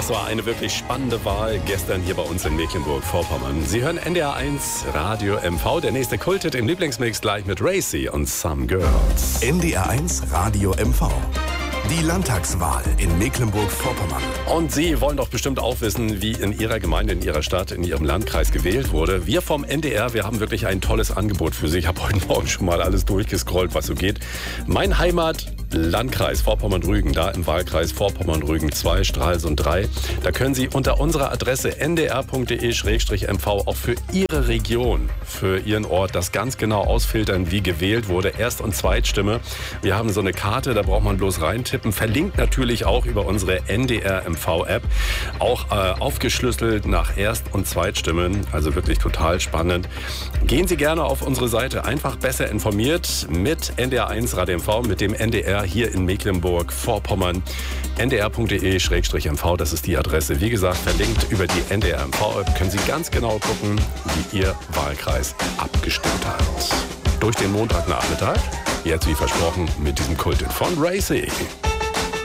Das war eine wirklich spannende Wahl gestern hier bei uns in Mecklenburg-Vorpommern. Sie hören NDR 1 Radio MV. Der nächste Kulthit im Lieblingsmix gleich mit Racy und Some Girls. NDR 1 Radio MV. Die Landtagswahl in Mecklenburg-Vorpommern. Und Sie wollen doch bestimmt auch wissen, wie in Ihrer Gemeinde, in Ihrer Stadt, in Ihrem Landkreis gewählt wurde. Wir vom NDR, wir haben wirklich ein tolles Angebot für Sie. Ich habe heute Morgen schon mal alles durchgescrollt, was so geht. Mein Heimatlandkreis Vorpommern-Rügen, da im Wahlkreis Vorpommern-Rügen 2, Stralsund 3. Da können Sie unter unserer Adresse ndr.de/mv auch für Ihre Region, für Ihren Ort das ganz genau ausfiltern, wie gewählt wurde. Erst- und Zweitstimme. Wir haben so eine Karte, da braucht man bloß reintippen. Verlinkt natürlich auch über unsere NDR MV-App. Auch aufgeschlüsselt nach Erst- und Zweitstimmen. Also wirklich total spannend. Gehen Sie gerne auf unsere Seite. Einfach besser informiert mit NDR 1 Radio MV, mit dem NDR hier in Mecklenburg-Vorpommern. ndr.de/mv, das ist die Adresse. Wie gesagt, verlinkt über die NDR MV-App. Können Sie ganz genau gucken, wie Ihr Wahlkreis abgestimmt hat. Durch den Montagnachmittag, jetzt wie versprochen, mit diesem Kulthit von Racy.